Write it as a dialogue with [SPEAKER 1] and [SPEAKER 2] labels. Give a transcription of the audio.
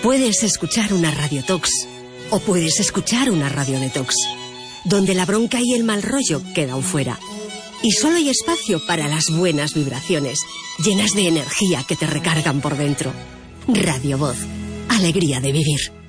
[SPEAKER 1] Puedes escuchar una radiotox o puedes escuchar una radiodetox, donde la bronca y el mal rollo quedan fuera. Y solo hay espacio para las buenas vibraciones, llenas de energía que te recargan por dentro. Radio Voz, alegría de vivir.